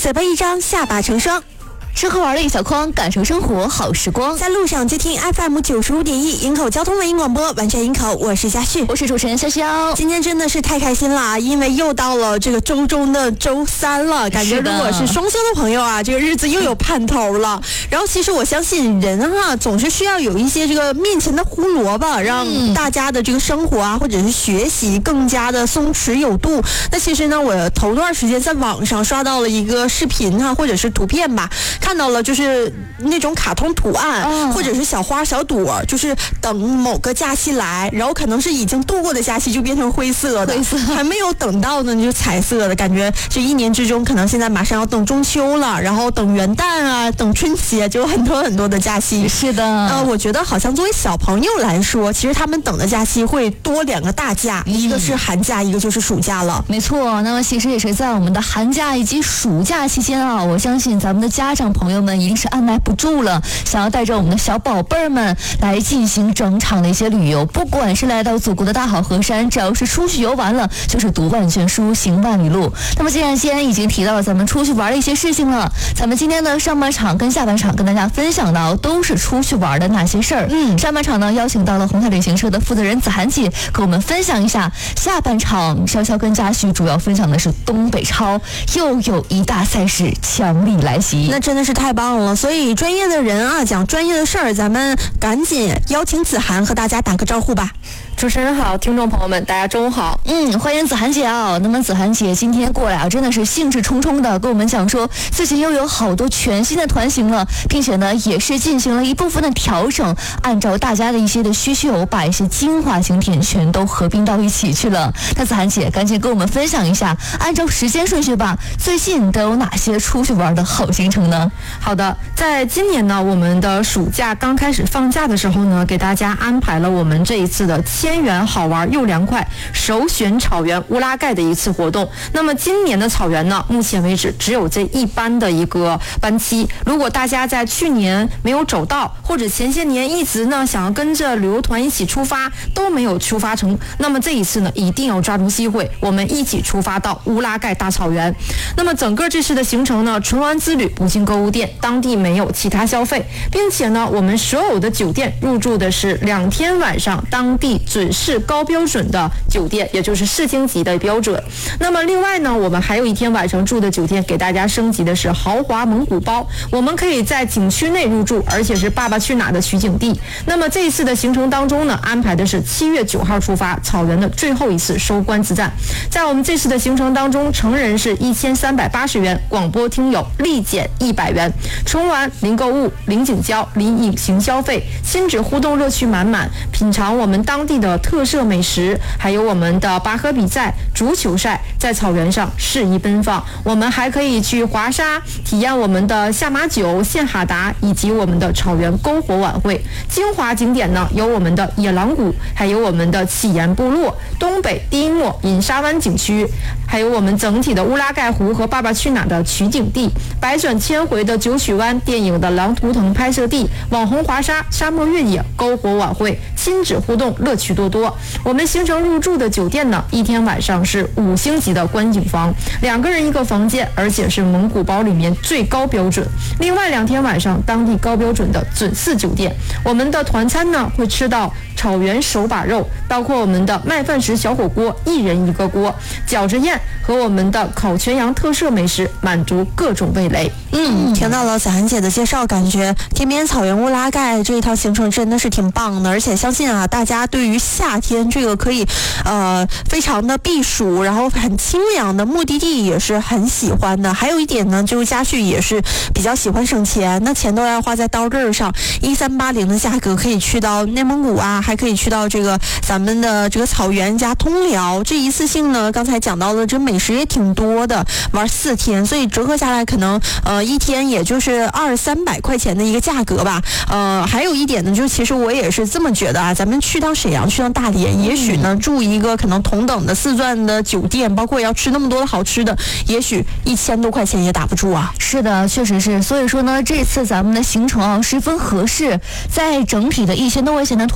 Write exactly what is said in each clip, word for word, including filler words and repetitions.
嘴巴一张，下巴成双。 吃喝玩乐一小筐，感受生活好时光。 在路上就听 F M 九十五点一营口交通文艺广播，完全营口，我是佳旭， 我是主持人潇潇。 今天真的是太开心了，因为又到了这个周中的周三了，感觉如果是双休的朋友啊，这个日子又有盼头了。然后其实我相信人哈、啊，总是需要有一些这个面前的胡萝卜，让大家的这个生活啊，或者是学习更加的松弛有度。那其实呢，我头段时间在网上刷到了一个视频哈、啊，或者是图片吧。看到了就是那种卡通图案、哦、或者是小花小朵，就是等某个假期来，然后可能是已经度过的假期就变成灰色的， 灰色还没有等到呢就彩色的感觉。这一年之中可能现在马上要等中秋了，然后等元旦啊，等春节，就有很多很多的假期。 是的， 呃，我觉得好像作为小朋友来说，其实他们等的假期会多两个大假、嗯、一个是寒假，一个就是暑假了。 没错，那么其实也是在我们的寒假以及暑假期间啊，我相信咱们的家长朋友们一定是按耐不住了，想要带着我们的小宝贝儿们来进行整场的一些旅游。不管是来到祖国的大好河山，只要是出去游玩了，就是读万卷书，行万里路。那么既然今天已经提到了咱们出去玩的一些事情了，咱们今天的上半场跟下半场跟大家分享到都是出去玩的那些事儿。嗯，上半场呢邀请到了宏泰旅行社的负责人子涵姐跟我们分享一下，下半场潇潇跟嘉旭主要分享的是东北超，又有一大赛事强力来袭， 那真的是太棒了。所以专业的人啊，讲专业的事儿，咱们赶紧邀请子涵和大家打个招呼吧。 主持人好，听众朋友们，大家中午好。 嗯，欢迎子涵姐啊。那么子涵姐今天过来啊，真的是兴致冲冲的跟我们讲说，自己又有好多全新的团型了，并且呢也是进行了一部分的调整，按照大家的一些的需求，把一些精华景点全都合并到一起去了。那子涵姐赶紧跟我们分享一下，按照时间顺序吧，最近都有哪些出去玩的好行程呢？ 好的，在今年呢，我们的暑假刚开始放假的时候呢，给大家安排了我们这一次的千元好玩又凉快首选草原乌拉盖的一次活动。那么今年的草原呢，目前为止只有这一班的一个班期。如果大家在去年没有走到，或者前些年一直呢想要跟着旅游团一起出发都没有出发成，那么这一次呢一定要抓住机会，我们一起出发到乌拉盖大草原。那么整个这次的行程呢，纯玩之旅，不进购物店，当地没有其他消费，并且呢我们所有的酒店入住的是两天晚上当地准是高标准的酒店，也就是四星级的标准。那么另外呢，我们还有一天晚上住的酒店给大家升级的是豪华蒙古包，我们可以在景区内入住，而且是爸爸去哪的取景地。那么这一次的行程当中呢，安排的是七月九号出发，草原的最后一次收官之战。在我们这次的行程当中，成人是一千三百八十元，广播听友立减一百元，纯玩零购物、零景交、零隐形消费，亲子互动乐趣满满，品尝我们当地的特色美食，还有我们的拔河比赛、足球赛，在草原上肆意奔放。我们还可以去滑沙，体验我们的下马酒、献哈达，以及我们的草原篝火晚会。精华景点呢，有我们的野狼谷，还有我们的启岩部落、东北第一末隐沙湾景区，还有我们整体的乌拉盖湖和爸爸去哪的取景地，百转千回的九曲湾电影的狼图腾拍摄地，网红滑沙、沙漠越野、篝火晚会，亲子互动乐趣多多。我们行程入住的酒店呢，一天晚上是五星级的观景房，两个人一个房间，而且是蒙古包里面最高标准。另外两天晚上当地高标准的准四酒店，我们的团餐呢会吃到草原手把肉，包括我们的麦饭石小火锅，一人一个锅，饺子宴和我们的烤全羊特色美食，满足各种味蕾。 嗯，听到了子涵姐的介绍，感觉天边草原乌拉盖这一套行程真的是挺棒的，而且相信啊，大家对于夏天这个可以呃非常的避暑，然后很清凉的目的地也是很喜欢的。还有一点呢，就是嘉旭也是比较喜欢省钱，那钱都要花在刀刃上，一三八零的价格可以去到内蒙古啊，还可以去到这个咱们的这个草原加通辽，这一次性呢，刚才讲到的这美食也挺多的，玩四天，所以折合下来可能呃一天也就是二三百块钱的一个价格吧。呃，还有一点呢，就是其实我也是这么觉得啊，咱们去趟沈阳，去趟大连，也许呢住一个可能同等的四钻的酒店，包括要吃那么多的好吃的，也许一千多块钱也打不住啊。 是的，确实是。所以说呢，这次咱们的行程啊十分合适，在整体的一千多块钱的团费里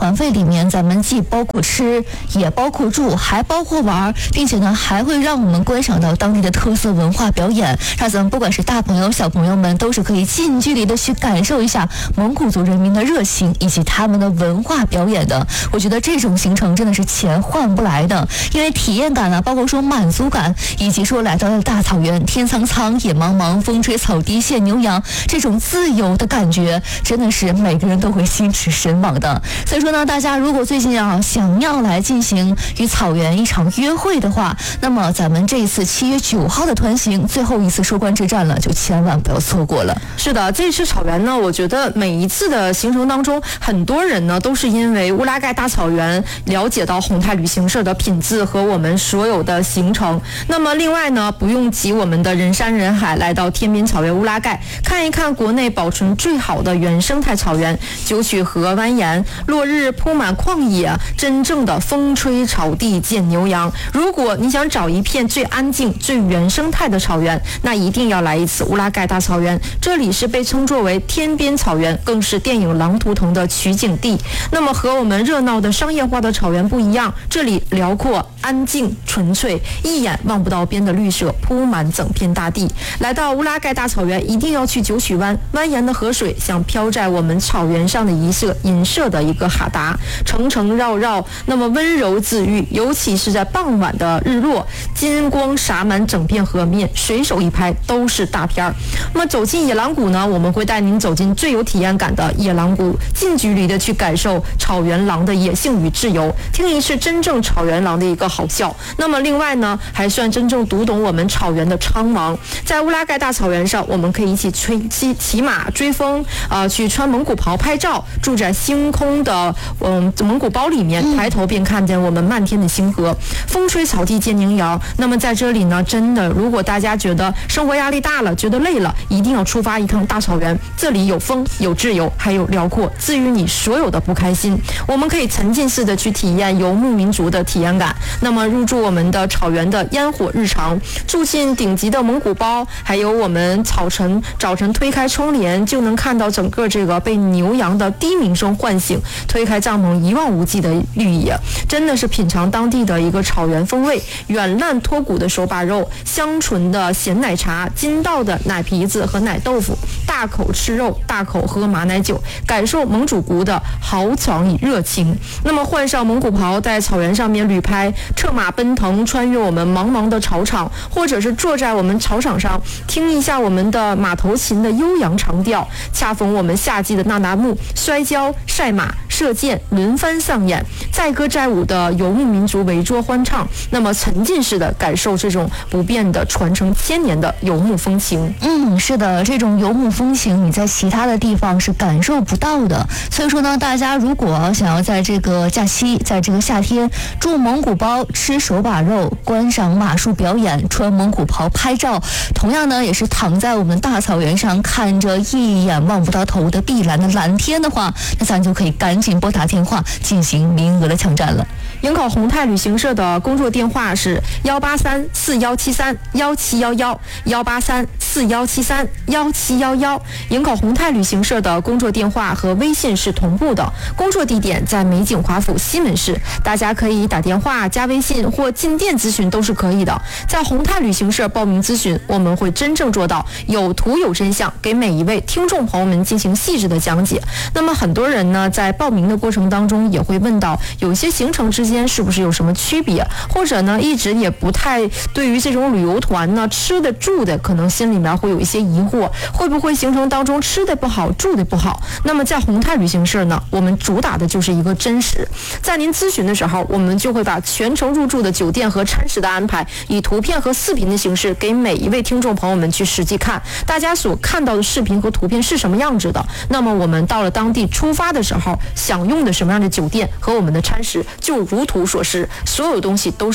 里面咱们既包括吃，也包括住，还包括玩，并且呢还会让我们观赏到当地的特色文化表演，让咱们不管是大朋友小朋友们都是可以近距离的去感受一下蒙古族人民的热情以及他们的文化表演的。我觉得这种行程真的是钱换不来的，因为体验感啊，包括说满足感，以及说来到了大草原，天苍苍野茫茫，风吹草低见牛羊，这种自由的感觉真的是每个人都会心驰神往的。所以说呢，大家如果最近啊想要来进行与草原一场约会的话，那么咱们这一次七月九号的团行最后一次收官之战了，就千万不要错过了。 是的，这次草原呢，我觉得每一次的行程当中，很多人呢都是因为乌拉盖大草原了解到宏泰旅行社的品质和我们所有的行程。那么另外呢，不用挤我们的人山人海来到天边草原乌拉盖，看一看国内保存最好的原生态草原，九曲河蜿蜒，落日铺满旷野，真正的风吹草地见牛羊。如果你想找一片最安静最原生态的草原，那一定要来一次乌拉盖大草原。这里是被称作为天边草原，更是电影《狼图腾》的取景地。那么和我们热闹的商业化的草原不一样，这里辽阔安静纯粹，一眼望不到边的绿色铺满整片大地。来到乌拉盖大草原，一定要去九曲湾，蜿蜒的河水像飘在我们草原上的一色银色的一个哈达，层层绕绕，那么温柔治愈。尤其是在傍晚的日落，金光洒满整片河面，随手一拍都是大片儿。那么走进野狼谷呢，我们会带您走进最有体验感的野狼谷，近距离的去感受草原狼的野性与自由，听一次真正草原狼的一个嚎叫。那么另外呢，还算真正读懂我们草原的苍茫。在乌拉盖大草原上，我们可以一起吹骑骑马追风，呃，去穿蒙古袍拍照，住在星空的嗯蒙古包里面，抬头便看见我们漫天的星河，风吹草地见牛羊。那么在这里呢，真的，如果大家觉得生活压力大了，觉得累了，一定要出发一趟大草原。这里有风，有自由，还有辽阔，治愈你所有的不开心。我们可以沉浸式的去体验游牧民族的体验感。那么入住我们的草原的烟火日常，住进顶级的蒙古包，还有我们早晨早晨推开窗帘就能看到整个这个被牛羊的低鸣声唤醒，推开帐篷一望无际的绿野，真的是品尝当地的一个草原风味。软烂脱骨的手把肉，香醇的咸奶茶，筋道的奶皮子和奶豆腐，大口吃肉，大口喝马奶酒，感受蒙主国的豪爽与热情。那么换上蒙古袍，在草原上面旅拍，策马奔腾，穿越我们茫茫的草场，或者是坐在我们草场上，听一下我们的马头琴的悠扬长调。恰逢我们夏季的那达慕，摔跤、赛马、射箭轮番上演，载歌载舞的游牧民族围桌欢唱，那么沉浸式的感受这种不变的传承千年的游牧风情。 嗯，是的，这种游牧风情你在其他的地方是感受不到的。所以说呢，大家如果想要在这个假期，在这个夏天住蒙古包，吃手把肉，观赏马术表演，穿蒙古袍拍照，同样呢也是躺在我们大草原上看着一眼望不到头的碧蓝的蓝天的话，那咱就可以赶紧拨打电话进行名额的抢占了。 营口宏泰旅行社的工作电话是幺八三四幺七三幺七幺幺幺八三四幺七三幺七幺幺。营口宏泰旅行社的工作电话和微信是同步的，工作地点在美景华府西门市，大家可以打电话、加微信或进店咨询都是可以的。在宏泰旅行社报名咨询，我们会真正做到有图有真相，给每一位听众朋友们进行细致的讲解。那么很多人呢，在报名的过程当中也会问到，有一些行程之间是不是有什么区别，或者呢一直也不太对于这种旅游团呢吃的住的可能心里面会有一些疑惑，会不会行程当中吃的不好住的不好。那么在宏泰旅行社呢，我们主打的就是一个真实。在您咨询的时候，我们就会把全程入住的酒店和餐食的安排以图片和视频的形式给每一位听众朋友们去实际看，大家所看到的视频和图片是什么样子的，那么我们到了当地出发的时候享用的什么样的酒店和我们的餐食就如图所示，所有东西都是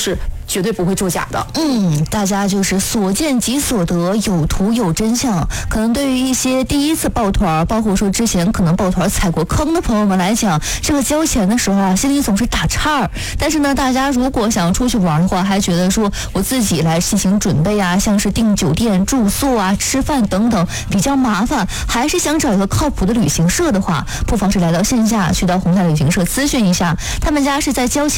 绝对不会作假的。 嗯，大家就是所见即所得，有图有真相。可能对于一些第一次抱团，包括说之前可能抱团踩过坑的朋友们来讲，这个交钱的时候啊，心里总是打岔儿。但是呢，大家如果想要出去玩的话，还觉得说我自己来进行准备啊，像是订酒店、住宿啊、吃饭等等比较麻烦，还是想找一个靠谱的旅行社的话，不妨是来到线下去到宏泰旅行社咨询一下，他们家是在交钱